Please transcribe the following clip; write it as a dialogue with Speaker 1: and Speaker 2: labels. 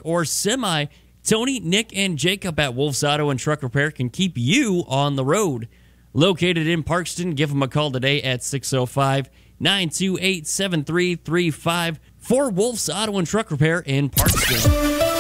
Speaker 1: or semi, Tony, Nick, and Jacob at Wolf's Auto and Truck Repair can keep you on the road. Located in Parkston, give them a call today at 605-928-7335 for Wolf's Auto and Truck Repair in Parkston.